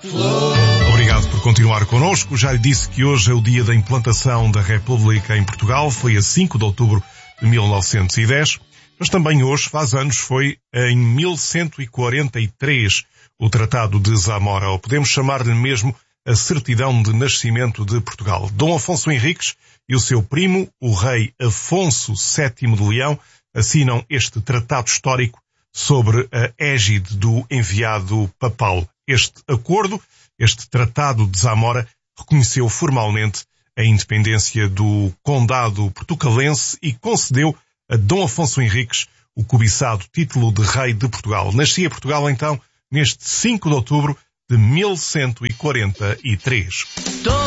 Obrigado por continuar connosco. Já lhe disse que hoje é o dia da implantação da República em Portugal. Foi a 5 de outubro de 1910. Mas também hoje, faz anos, foi em 1143 o Tratado de Zamora, ou podemos chamar-lhe mesmo a certidão de nascimento de Portugal. Dom Afonso Henriques e o seu primo, o rei Afonso VII de Leão, assinam este tratado histórico sobre a égide do enviado papal. Este acordo, este Tratado de Zamora, reconheceu formalmente a independência do Condado Portucalense e concedeu a Dom Afonso Henriques o cobiçado título de Rei de Portugal. Nascia Portugal, então, neste 5 de outubro de 1143.